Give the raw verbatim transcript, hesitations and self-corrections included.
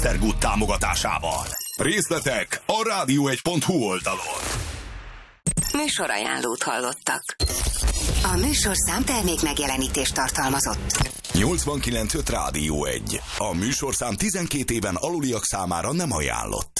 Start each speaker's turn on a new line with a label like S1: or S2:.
S1: Estergood támogatásával. Részletek a rádió egy pont hu oldalon.
S2: Műsorajánlót hallottak. A műsorszám termék megjelenítést tartalmazott.
S1: nyolcvankilenc öt Rádió egy. A műsorszám tizenkét éven aluliak számára nem ajánlott.